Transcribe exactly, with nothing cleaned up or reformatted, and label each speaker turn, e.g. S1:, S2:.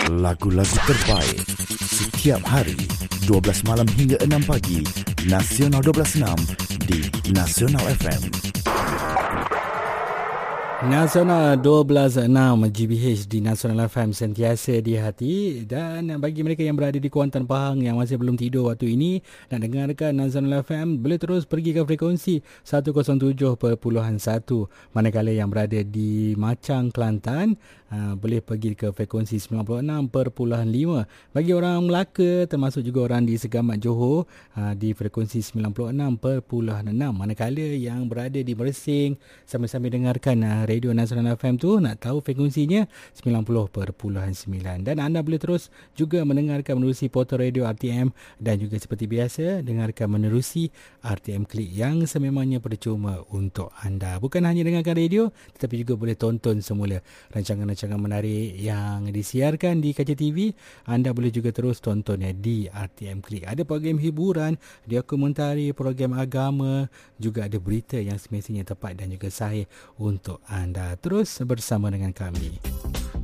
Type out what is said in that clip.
S1: Lagu-lagu terbaik setiap hari dua belas malam hingga enam pagi. Nasional dua belas enam di Nasional F M.
S2: Nasional dua belas enam G B H di Nasional F M, sentiasa di hati. Dan bagi mereka yang berada di Kuantan, Pahang yang masih belum tidur waktu ini nak dengarkan Nasional F M, boleh terus pergi ke frekuensi seratus tujuh perpuluhan satu. Manakala yang berada di Macang, Kelantan, aa, boleh pergi ke frekuensi sembilan puluh enam perpuluhan lima. Bagi orang Melaka termasuk juga orang di Segamat, Johor, aa, di frekuensi sembilan puluh enam perpuluhan enam. Manakala yang berada di Mersing sambil-sambil dengarkan aa, Radio Nasional F M tu, nak tahu frekuensinya sembilan puluh perpuluhan sembilan. Dan anda boleh terus juga mendengarkan menerusi portal radio R T M, dan juga seperti biasa dengarkan menerusi R T M Klik yang sememangnya percuma untuk anda. Bukan hanya dengarkan radio, tetapi juga boleh tonton semula rancangan-rancangan menarik yang disiarkan di Kaca T V. Anda boleh juga terus tontonnya di R T M Klik. Ada program hiburan, dokumentari, program agama, juga ada berita yang semestinya tepat dan juga sahih untuk anda. Terus bersama dengan kami.